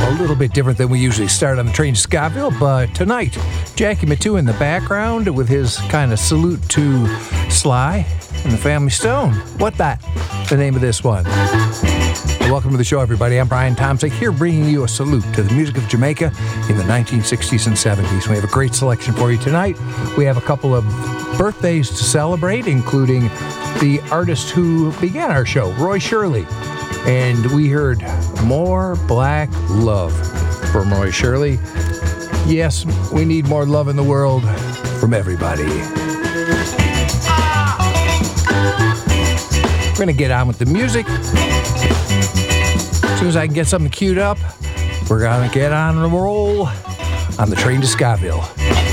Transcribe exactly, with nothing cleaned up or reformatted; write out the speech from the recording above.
a little bit different than we usually start on the train to Scottville, but tonight, Jackie Mittoo in the background with his kind of salute to Sly and the Family Stone. What that? The name of this one. Welcome to the show, everybody. I'm Brian Tomczyk here bringing you a salute to the music of Jamaica in the nineteen sixties and seventies. We have a great selection for you tonight. We have a couple of birthdays to celebrate, including the artist who began our show, Roy Shirley. And we heard More Black Love from Roy Shirley. Yes, we need more love in the world from everybody. We're going to get on with the music. As soon as I can get something queued up, we're going to get on the roll on the train to Scottville.